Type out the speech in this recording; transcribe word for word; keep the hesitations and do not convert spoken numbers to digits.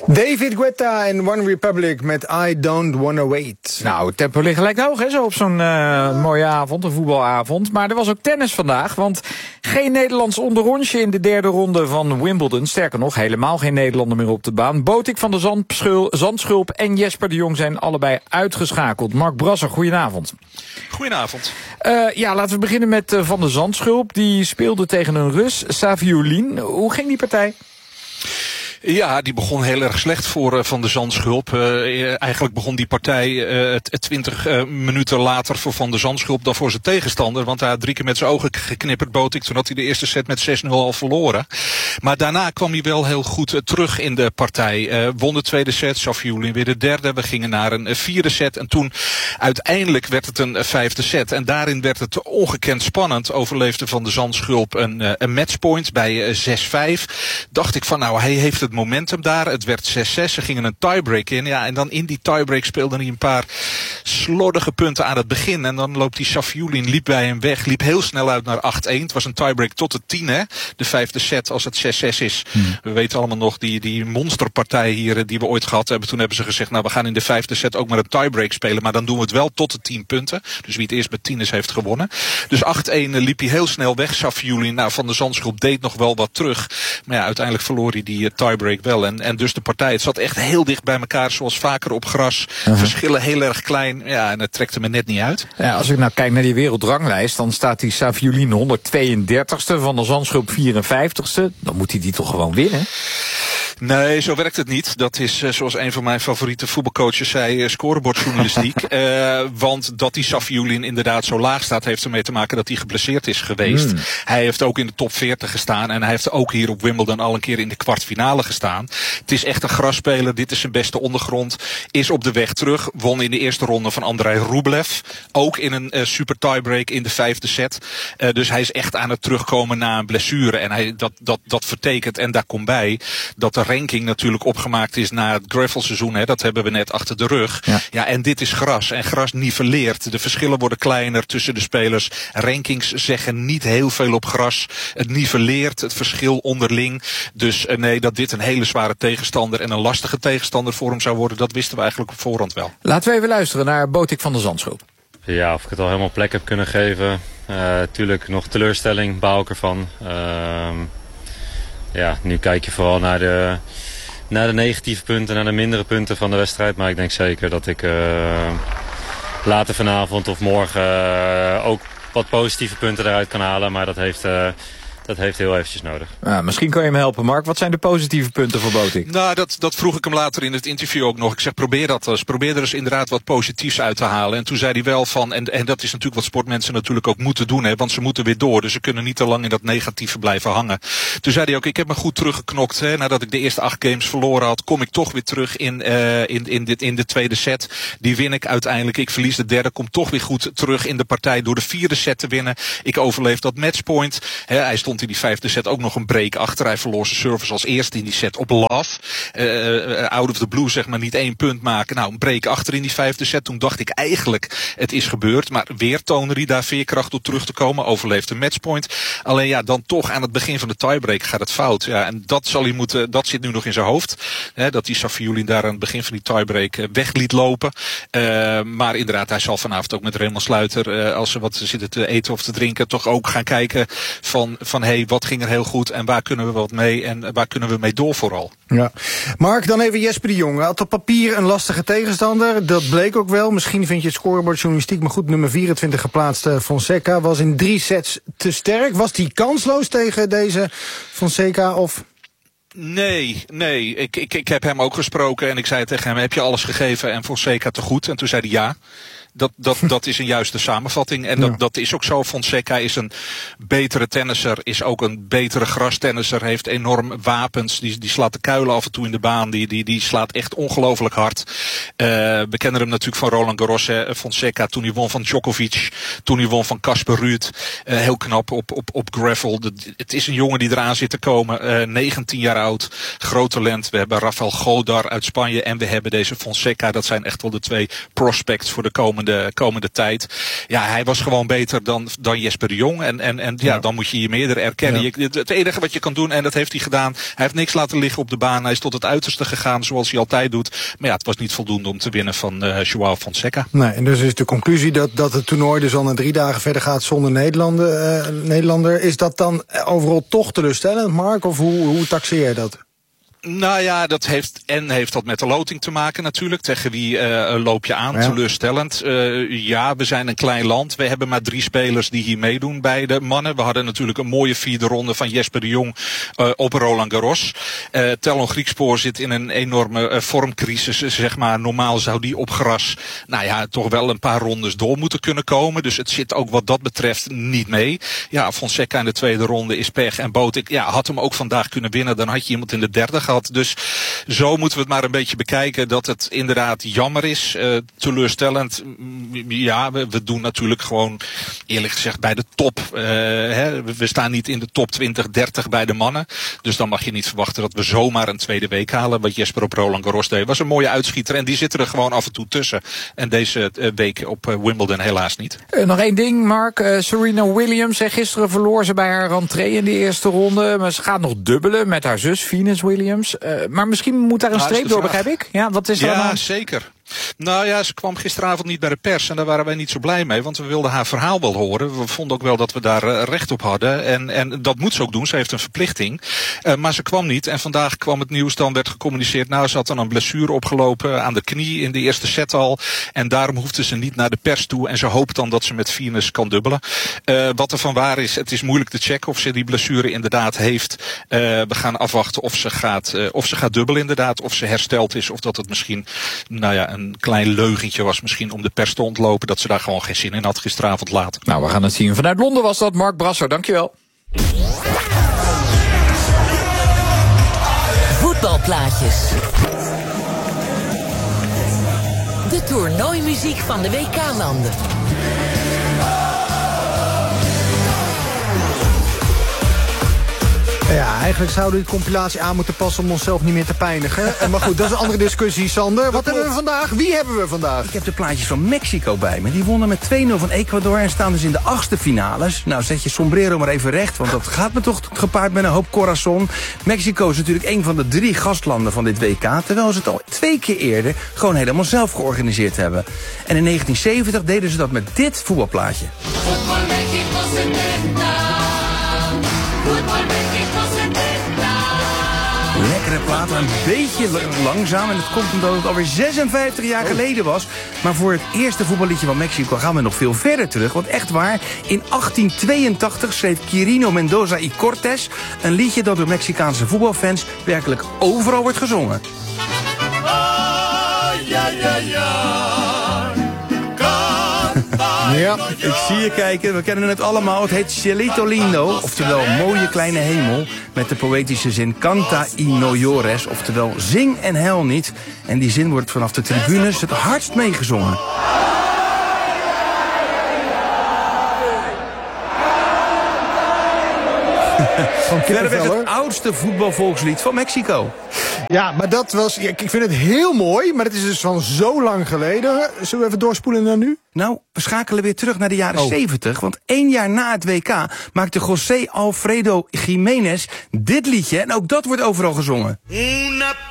David Guetta en One Republic met I Don't Wanna Wait. Nou, het tempo ligt gelijk hoog, hè, zo op zo'n uh, mooie avond, een voetbalavond. Maar er was ook tennis vandaag, want geen Nederlands onderrondje in de derde ronde van Wimbledon. Sterker nog, helemaal geen Nederlander meer op de baan. Botik van de Zandschulp, Zandschulp en Jesper de Jong zijn allebei uitgeschakeld. Mark Brasser, goedenavond. Goedenavond. Uh, ja, laten we beginnen met uh, Van de Zandschulp. Die speelde tegen een Rus, Safiullin. Hoe ging die partij? Ja, die begon heel erg slecht voor uh, Van de Zandschulp. Uh, eigenlijk begon die partij uh, twintig uh, minuten later voor Van de Zandschulp dan voor zijn tegenstander. Want hij had drie keer met zijn ogen geknipperd, Botik. Toen had hij de eerste set met zes nul al verloren. Maar daarna kwam hij wel heel goed uh, terug in de partij. Uh, won de tweede set, Safiullin weer de derde. We gingen naar een uh, vierde set. En toen uiteindelijk werd het een uh, vijfde set. En daarin werd het ongekend spannend. Overleefde Van de Zandschulp een, uh, een matchpoint bij uh, zes vijf. Dacht ik van nou, hij heeft het momentum daar. Het werd zes zes. Ze gingen een tiebreak in. Ja, en dan in die tiebreak speelde hij een paar slordige punten aan het begin. En dan loopt die Safiullin, liep bij hem weg. Liep heel snel uit naar acht één. Het was een tiebreak tot de tien, hè. De vijfde set als het zes zes is. Hmm. We weten allemaal nog die, die monsterpartij hier die we ooit gehad hebben. Toen hebben ze gezegd, nou we gaan in de vijfde set ook maar een tiebreak spelen. Maar dan doen we het wel tot de tien punten. Dus wie het eerst met tien is, heeft gewonnen. Dus acht één liep hij heel snel weg, Safiullin. Nou, Van de Zandschulp deed nog wel wat terug. Maar ja, uiteindelijk verloor hij die uh, tiebreak wel. En, en dus de partij, het zat echt heel dicht bij elkaar, zoals vaker op gras. Uh-huh. Verschillen heel erg klein. Ja, en het trekte me net niet uit. Ja, als ik nou kijk naar die wereldranglijst, dan staat die Safiullin honderdtweeëndertigste, Van de Zandschulp vierenvijftigste. Dan moet hij die toch gewoon winnen? Nee, zo werkt het niet. Dat is, uh, zoals een van mijn favoriete voetbalcoaches zei, uh, scorebordjournalistiek. uh, want dat die Safiullin inderdaad zo laag staat, heeft ermee te maken dat hij geblesseerd is geweest. Mm. Hij heeft ook in de top veertig gestaan en hij heeft ook hier op Wimbledon al een keer in de kwartfinale gestaan. Het is echt een grasspeler. Dit is zijn beste ondergrond. Is op de weg terug. Won in de eerste ronde van Andrei Rublev. Ook in een uh, super tiebreak in de vijfde set. Uh, dus hij is echt aan het terugkomen na een blessure. En hij, dat, dat, dat vertekent, en daar komt bij, dat de ranking natuurlijk opgemaakt is na het gravelseizoen. Hè. Dat hebben we net achter de rug. Ja. ja, en dit is gras. En gras niveleert. De verschillen worden kleiner tussen de spelers. Rankings zeggen niet heel veel op gras. Het niveleert het verschil onderling. Dus uh, nee, dat dit een hele zware tegenstander en een lastige tegenstander voor hem zou worden, dat wisten we eigenlijk op voorhand wel. Laten we even luisteren naar Botik van de Zandschulp. Ja, of ik het al helemaal plek heb kunnen geven. Uh, tuurlijk nog teleurstelling, baal ik ervan. Uh, ja, nu kijk je vooral naar de, naar de negatieve punten, naar de mindere punten van de wedstrijd. Maar ik denk zeker dat ik uh, later vanavond of morgen uh, ook wat positieve punten eruit kan halen. Maar dat heeft... Uh, Dat heeft heel eventjes nodig. Ah, misschien kan je hem helpen, Mark. Wat zijn de positieve punten voor Botik? Nou, dat, dat vroeg ik hem later in het interview ook nog. Ik zeg, probeer dat eens. Probeer er eens inderdaad wat positiefs uit te halen. En toen zei hij wel van, en, en dat is natuurlijk wat sportmensen natuurlijk ook moeten doen, hè, want ze moeten weer door. Dus ze kunnen niet te lang in dat negatieve blijven hangen. Toen zei hij ook, ik heb me goed teruggeknokt. Hè, nadat ik de eerste acht games verloren had, kom ik toch weer terug in, uh, in, in, dit, in de tweede set. Die win ik uiteindelijk. Ik verlies de derde, kom toch weer goed terug in de partij door de vierde set te winnen. Ik overleef dat matchpoint. Hè, hij stond in die vijfde set ook nog een break achter. Hij verloor zijn service als eerste in die set op love. Uh, out of the blue, zeg maar, niet één punt maken. Nou, een break achter in die vijfde set. Toen dacht ik eigenlijk, het is gebeurd. Maar weer toonde hij daar veerkracht op terug te komen. Overleeft een matchpoint. Alleen ja, dan toch aan het begin van de tiebreak gaat het fout. Ja, en dat zal hij moeten, dat zit nu nog in zijn hoofd. Hè, dat die Safiullin daar aan het begin van die tiebreak weg liet lopen. Uh, maar inderdaad, hij zal vanavond ook met Raymond Sluiter, uh, als ze wat zitten te eten of te drinken, toch ook gaan kijken van, van hey, wat ging er heel goed en waar kunnen we wat mee en waar kunnen we mee door vooral. Ja. Mark, dan even Jesper de Jong. Had op papier een lastige tegenstander. Dat bleek ook wel. Misschien vind je het scorebordjournalistiek maar goed. Nummer vierentwintig geplaatste Fonseca was in drie sets te sterk. Was die kansloos tegen deze Fonseca of... Nee, nee. Ik, ik, ik heb hem ook gesproken en ik zei tegen hem, heb je alles gegeven en Fonseca te goed? En toen zei hij ja. Dat, dat, dat is een juiste samenvatting. En dat, ja. dat is ook zo. Fonseca is een betere tennisser. Is ook een betere grastennisser. Heeft enorm wapens. Die, die slaat de kuilen af en toe in de baan. Die, die, die slaat echt ongelooflijk hard. Uh, we kennen hem natuurlijk van Roland Garros. Hè. Fonseca toen hij won van Djokovic. Toen hij won van Casper Ruud. Uh, heel knap op, op, op gravel. De, het is een jongen die eraan zit te komen. Uh, negentien jaar oud. Groot talent. We hebben Rafael Godar uit Spanje. En we hebben deze Fonseca. Dat zijn echt wel de twee prospects voor de komende komende, komende tijd. Ja, hij was gewoon beter dan, dan Jesper de Jong. En, en, en ja, ja, dan moet je je meerdere erkennen. Ja. Je, het enige wat je kan doen, en dat heeft hij gedaan. Hij heeft niks laten liggen op de baan. Hij is tot het uiterste gegaan, zoals hij altijd doet. Maar ja, het was niet voldoende om te winnen van uh, João Fonseca. Nee, en dus is de conclusie dat, dat het toernooi dus al na drie dagen verder gaat zonder Nederlander. Uh, Nederlander. Is dat dan overal toch teleurstellend, Mark? Of hoe, hoe taxeer je dat? Nou ja, dat heeft en heeft dat met de loting te maken natuurlijk. Tegen wie uh, loop je aan? Ja. Teleurstellend. Uh, ja, we zijn een klein land. We hebben maar drie spelers die hier meedoen bij de mannen. We hadden natuurlijk een mooie vierde ronde van Jesper de Jong uh, op Roland Garros. Uh, Telon Griekspoor zit in een enorme uh, vormcrisis. Zeg maar, normaal zou die op gras, nou ja, toch wel een paar rondes door moeten kunnen komen. Dus het zit ook wat dat betreft niet mee. Ja, Fonseca in de tweede ronde is pech. En Botic, ja, had hem ook vandaag kunnen winnen. Dan had je iemand in de derde gehad. Dus zo moeten we het maar een beetje bekijken, dat het inderdaad jammer is. Uh, teleurstellend. Ja, we, we doen natuurlijk gewoon, eerlijk gezegd, bij de top. Uh, hè, we staan niet in de top twintig, dertig bij de mannen. Dus dan mag je niet verwachten dat we zomaar een tweede week halen. Wat Jesper op Roland Garros deed was een mooie uitschieter. En die zitten er gewoon af en toe tussen. En deze uh, week op uh, Wimbledon helaas niet. Uh, nog één ding, Mark. Uh, Serena Williams. Hè, gisteren verloor ze bij haar rentree in de eerste ronde. Maar ze gaat nog dubbelen met haar zus Venus Williams. Uh, maar misschien moet daar een nou, streep door, begrijp ik? Ja, wat is er ja, aan? Zeker. Nou ja, ze kwam gisteravond niet bij de pers en daar waren wij niet zo blij mee, want we wilden haar verhaal wel horen. We vonden ook wel dat we daar uh, recht op hadden en, en dat moet ze ook doen. Ze heeft een verplichting, uh, maar ze kwam niet en vandaag kwam het nieuws, dan werd gecommuniceerd, nou, ze had dan een blessure opgelopen aan de knie in de eerste set al en daarom hoefde ze niet naar de pers toe en ze hoopt dan dat ze met Venus kan dubbelen. Uh, wat er van waar is, het is moeilijk te checken of ze die blessure inderdaad heeft. Uh, we gaan afwachten of ze gaat, uh, of ze gaat dubbelen inderdaad, of ze hersteld is, of dat het misschien, nou ja, een klein leugentje was misschien om de pers te ontlopen, dat ze daar gewoon geen zin in had gisteravond laat. Nou, we gaan het zien. Vanuit Londen was dat Mark Brasser, dankjewel. Voetbalplaatjes. De toernooimuziek van de W K-landen. Ja, eigenlijk zouden we die compilatie aan moeten passen om onszelf niet meer te pijnigen. Maar goed, dat is een andere discussie, Sander. Wat hebben we vandaag? Wie hebben we vandaag? Ik heb de plaatjes van Mexico bij me. Die wonnen met twee nul van Ecuador en staan dus in de achtste finales. Nou, zet je sombrero maar even recht, want dat gaat me toch gepaard met een hoop corazon. Mexico is natuurlijk een van de drie gastlanden van dit W K, terwijl ze het al twee keer eerder gewoon helemaal zelf georganiseerd hebben. En in negentien zeventig deden ze dat met dit voetbalplaatje. Lekkere plaat, een beetje langzaam. En dat komt omdat het alweer zesenvijftig jaar geleden was. Maar voor het eerste voetballiedje van Mexico gaan we nog veel verder terug. Want echt waar, in achttien tweeëntachtig schreef Quirino Mendoza y Cortés een liedje dat door Mexicaanse voetbalfans werkelijk overal wordt gezongen. Ah, ja, ja, ja. Ja, ik zie je kijken. We kennen het allemaal. Het heet Cielito Lindo, oftewel mooie kleine hemel. Met de poëtische zin Canta y no llores, oftewel zing en huil niet. En die zin wordt vanaf de tribunes het hardst meegezongen. Verreweg het oudste voetbalvolkslied van Mexico. Ja, maar dat was... Ja, ik vind het heel mooi, maar het is dus van zo lang geleden. Zullen we even doorspoelen naar nu? Nou, we schakelen weer terug naar de jaren oh. zeventig. Want één jaar na het W K maakte José Alfredo Jiménez dit liedje. En ook dat wordt overal gezongen. Una